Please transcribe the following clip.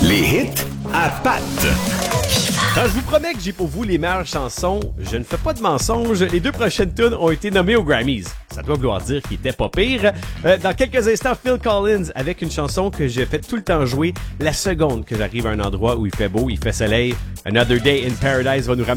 Les hits à Pat. Quand je vous promets que j'ai pour vous les meilleures chansons, je ne fais pas de mensonges. Les 2 prochaines tunes ont été nommées aux Grammys. Ça doit vouloir dire qu'ils étaient pas pires. Dans quelques instants, Phil Collins avec une chanson que je fais tout le temps jouer la seconde que j'arrive à un endroit où il fait beau, il fait soleil. Another Day in Paradise va nous ramener